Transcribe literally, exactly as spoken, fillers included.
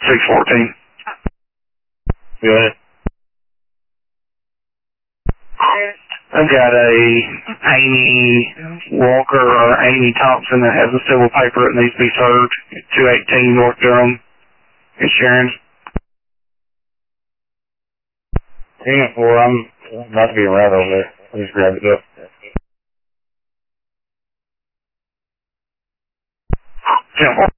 six fourteen. Go ahead. I've got a Amy Walker or Amy Thompson that has a civil paper that needs to be served. two eighteen North Durham. It's Sharon. ten four, I'm about to be around over there. I just grabbed it up. ten four.